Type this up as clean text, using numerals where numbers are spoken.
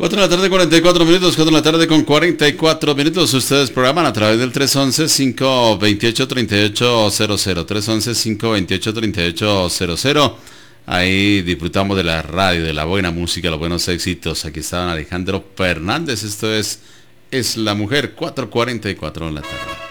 4 de la tarde, 44 minutos, 4 de la tarde con 44 minutos. Ustedes programan a través del 311-528-3800. 311-528-3800. Ahí disfrutamos de la radio, de la buena música, los buenos éxitos. Aquí está don Alejandro Fernández. Esto es La Mujer, 4:44 en la tarde.